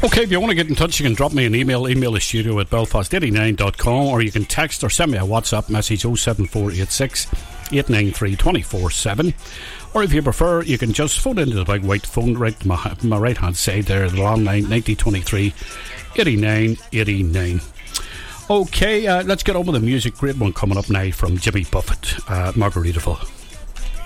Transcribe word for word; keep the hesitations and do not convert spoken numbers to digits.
Okay, if you want to get in touch, you can drop me an email. Email the studio at belfast eighty-nine dot com, or you can text or send me a WhatsApp message oh seven four eight six, eight nine three, two four seven. Or if you prefer, you can just phone into the big white phone right to my, my right hand side there, the landline ninety twenty-three, eighty-nine eighty-nine. Okay, uh, let's get on with the music. Great one coming up now from Jimmy Buffett, uh, Margaritaville.